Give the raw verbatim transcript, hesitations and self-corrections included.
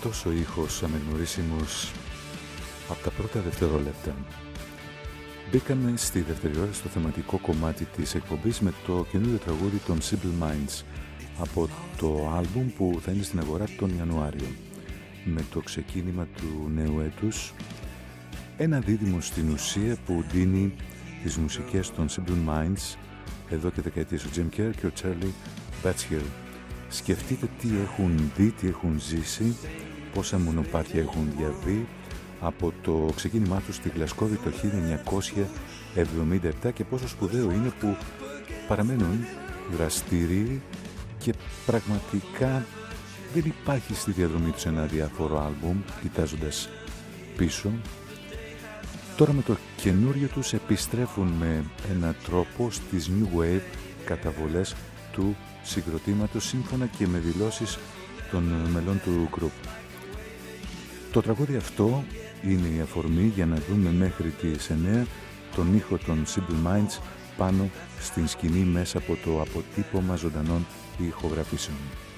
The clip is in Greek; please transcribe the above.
Αυτός ο ήχος αναγνωρίσιμος από τα πρώτα δευτερόλεπτα. Μπήκαμε στη δεύτερη ώρα στο θεματικό κομμάτι της εκπομπής με το καινούριο τραγούδι των Simple Minds από το άλμπουμ που θα είναι στην αγορά τον Ιανουάριο. Με το ξεκίνημα του νέου έτους, ένα δίδυμο στην ουσία που δίνει τις μουσικές των Simple Minds εδώ και δεκαετίες, ο Jim Kerr και ο Charlie Batchelor. Σκεφτείτε τι έχουν δει, τι έχουν ζήσει, πόσα μονοπάτια έχουν διαβεί από το ξεκίνημά τους στη Γλασκόβη το χίλια εννιακόσια εβδομήντα επτά και πόσο σπουδαίο είναι που παραμένουν δραστήριοι και πραγματικά δεν υπάρχει στη διαδρομή τους ένα διάφορο άλμπουμ κοιτάζοντας πίσω. Τώρα με το καινούριο τους επιστρέφουν με έναν τρόπο στις New Wave καταβολές του συγκροτήματος σύμφωνα και με δηλώσεις των μελών του group. Το τραγούδι αυτό είναι η αφορμή για να δούμε μέχρι τις εννέα τον ήχο των Simple Minds πάνω στην σκηνή μέσα από το αποτύπωμα ζωντανών ηχογραφήσεων.